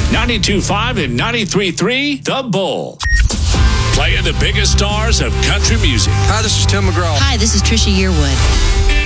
92.5 and 93.3, The Bull. Playing the biggest stars of country music. Hi, this is Tim McGraw. Hi, this is Trisha Yearwood.